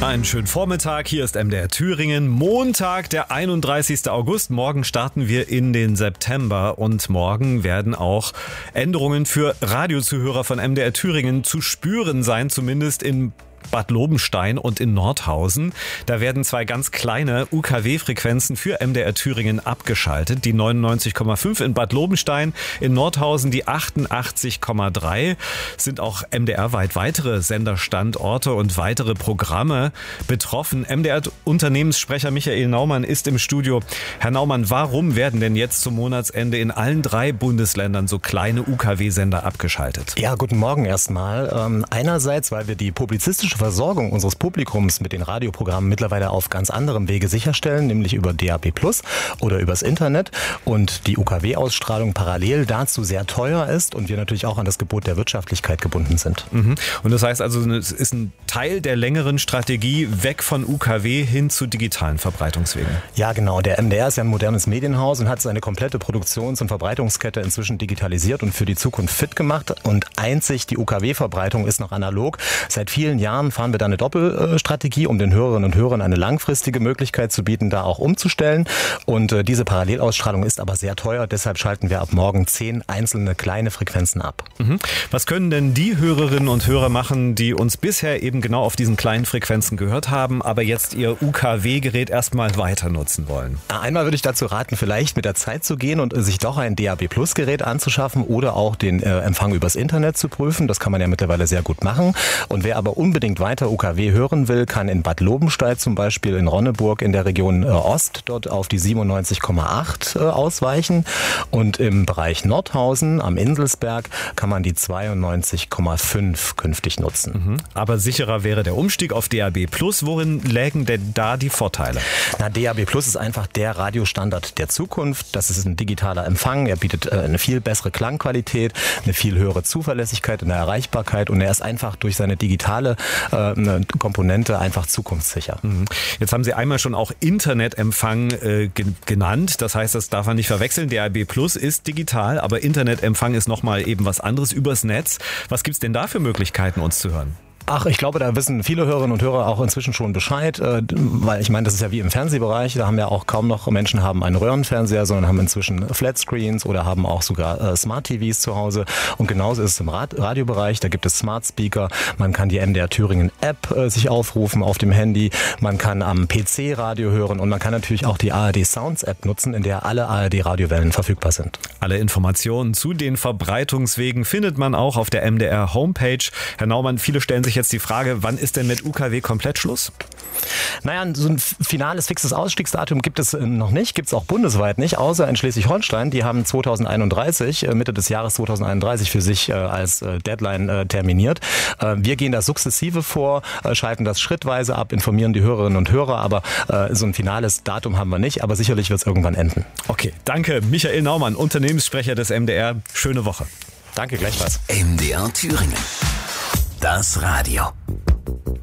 Einen schönen Vormittag, hier ist MDR Thüringen, Montag, der 31. August. Morgen starten wir in den September und morgen werden auch Änderungen für Radiozuhörer von MDR Thüringen zu spüren sein, zumindest in Bad Lobenstein und in Nordhausen. Da werden zwei ganz kleine UKW-Frequenzen für MDR Thüringen abgeschaltet. Die 99,5 in Bad Lobenstein, in Nordhausen die 88,3. Sind auch MDR-weit weitere Senderstandorte und weitere Programme betroffen. MDR-Unternehmenssprecher Michael Naumann ist im Studio. Herr Naumann, warum werden denn jetzt zum Monatsende in allen 3 Bundesländern so kleine UKW-Sender abgeschaltet? Ja, guten Morgen erstmal. Einerseits, weil wir die publizistische Versorgung unseres Publikums mit den Radioprogrammen mittlerweile auf ganz anderem Wege sicherstellen, nämlich über DAB+ oder übers Internet, und die UKW-Ausstrahlung parallel dazu sehr teuer ist und wir natürlich auch an das Gebot der Wirtschaftlichkeit gebunden sind. Und das heißt also, es ist ein Teil der längeren Strategie weg von UKW hin zu digitalen Verbreitungswegen. Ja, genau. Der MDR ist ja ein modernes Medienhaus und hat seine komplette Produktions- und Verbreitungskette inzwischen digitalisiert und für die Zukunft fit gemacht. Und einzig die UKW-Verbreitung ist noch analog. Seit vielen Jahren fahren wir da eine Doppelstrategie, um den Hörerinnen und Hörern eine langfristige Möglichkeit zu bieten, da auch umzustellen. Und diese Parallelausstrahlung ist aber sehr teuer. Deshalb schalten wir ab morgen 10 einzelne kleine Frequenzen ab. Was können denn die Hörerinnen und Hörer machen, die uns bisher eben genau auf diesen kleinen Frequenzen gehört haben, aber jetzt ihr UKW-Gerät erstmal weiter nutzen wollen? Einmal würde ich dazu raten, vielleicht mit der Zeit zu gehen und sich doch ein DAB+-Gerät anzuschaffen oder auch den Empfang übers Internet zu prüfen. Das kann man ja mittlerweile sehr gut machen. Und wer aber unbedingt weiter UKW hören will, kann in Bad Lobenstein zum Beispiel in Ronneburg in der Region Ost dort auf die 97,8 ausweichen. Und im Bereich Nordhausen am Inselsberg kann man die 92,5 künftig nutzen. Aber sicherer wäre der Umstieg auf DAB+. Worin lägen denn da die Vorteile? Na, DAB+ ist einfach der Radiostandard der Zukunft. Das ist ein digitaler Empfang. Er bietet eine viel bessere Klangqualität, eine viel höhere Zuverlässigkeit in der Erreichbarkeit und er ist einfach durch seine digitale Komponente einfach zukunftssicher. Jetzt haben Sie einmal schon auch Internetempfang genannt. Das heißt, das darf man nicht verwechseln. DAB+ ist digital, aber Internetempfang ist nochmal eben was anderes übers Netz. Was gibt's denn da für Möglichkeiten, uns zu hören? Ach, ich glaube, da wissen viele Hörerinnen und Hörer auch inzwischen schon Bescheid, weil ich meine, das ist ja wie im Fernsehbereich, da haben ja auch kaum noch Menschen haben einen Röhrenfernseher, sondern haben inzwischen Flatscreens oder haben auch sogar Smart TVs zu Hause und genauso ist es im Radiobereich, da gibt es Smart Speaker, man kann die MDR Thüringen App sich aufrufen auf dem Handy, man kann am PC Radio hören und man kann natürlich auch die ARD Sounds App nutzen, in der alle ARD Radiowellen verfügbar sind. Alle Informationen zu den Verbreitungswegen findet man auch auf der MDR Homepage. Herr Naumann, viele stellen sich jetzt die Frage, wann ist denn mit UKW komplett Schluss? Naja, so ein finales, fixes Ausstiegsdatum gibt es noch nicht, gibt es auch bundesweit nicht, außer in Schleswig-Holstein. Die haben 2031, Mitte des Jahres 2031 für sich als Deadline terminiert. Wir gehen da sukzessive vor, schalten das schrittweise ab, informieren die Hörerinnen und Hörer, aber so ein finales Datum haben wir nicht, aber sicherlich wird es irgendwann enden. Okay, danke. Michael Naumann, Unternehmenssprecher des MDR. Schöne Woche. Danke, gleichfalls. MDR Thüringen. Das Radio.